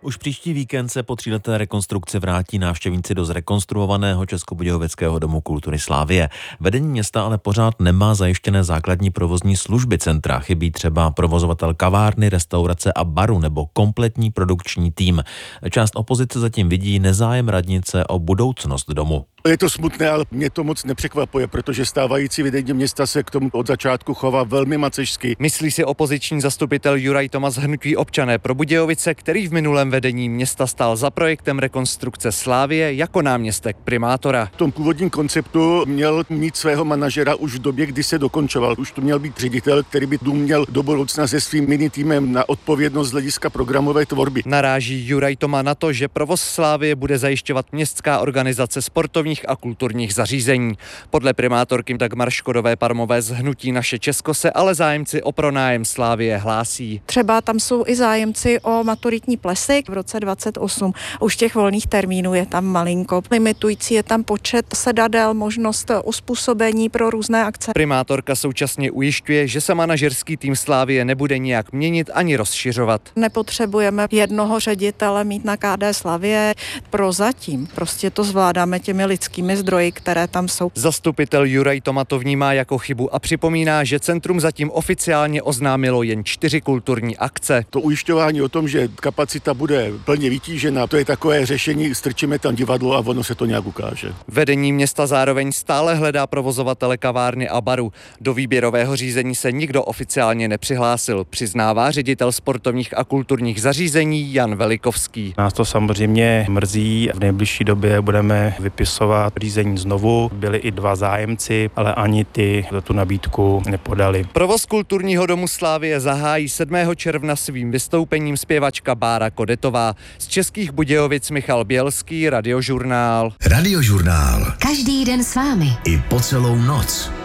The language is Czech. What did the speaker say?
Už příští víkend se po 3leté rekonstrukci vrátí návštěvníci do zrekonstruovaného Českobudějovického domu kultury Slavie. Vedení města ale pořád nemá zajištěné základní provozní služby centra. Chybí třeba provozovatel kavárny, restaurace a baru nebo kompletní produkční tým. Část opozice zatím vidí nezájem radnice o budoucnost domu. Je to smutné, ale mě to moc nepřekvapuje, protože stávající vedení města se k tomu od začátku chová velmi macešsky. Myslí si opoziční zastupitel Juraj Tomas hnutí Občané pro Budějovice, který v minulém vedení města stál za projektem rekonstrukce Slavie jako náměstek primátora. V tom původním konceptu měl mít svého manažera už v době, kdy se dokončoval. Už to měl být ředitel, který by dům měl do budoucna se svým minitýmem na odpovědnost z hlediska programové tvorby. Naráží Juraj Toma na to, že provoz Slavie bude zajišťovat městská organizace sportovních a kulturních zařízení. Podle primátorky Dagmar Škodové-Parmové z hnutí Naše Česko se ale zájemci o pronájem Slavie hlásí. Třeba tam jsou i zájemci o maturitní plesy v roce 28. Už těch volných termínů je tam malinko. Limitující je tam počet sedadel, možnost uspůsobení pro různé akce. Primátorka současně ujišťuje, že se manažerský tým Slavie nebude nijak měnit ani rozšiřovat. Nepotřebujeme jednoho ředitele mít na KD Slavie. Prozatím prostě to zvládáme těmi lidskými zdroji, které tam jsou. Zastupitel Juraj Toma to vnímá jako chybu a připomíná, že centrum zatím oficiálně oznámilo jen 4 kulturní akce. To ujišťování o tom, že kapacita bude plně vytížena, to je takové řešení, strčíme tam divadlo a ono se to nějak ukáže. Vedení města zároveň stále hledá provozovatele kavárny a baru. Do výběrového řízení se nikdo oficiálně nepřihlásil, přiznává ředitel sportovních a kulturních zařízení Jan Velikovský. Nás to samozřejmě mrzí, v nejbližší době budeme vypisovat řízení znovu. Byli i 2 zájemci, ale ani ty tu nabídku nepodali. Provoz kulturního domu Slavie zahájí 7. června svým vystoupením zpěvačka Bára Kodetová. Z Českých Budějovic Michal Bělský, Radiožurnál. Radiožurnál. Každý den s vámi. I po celou noc.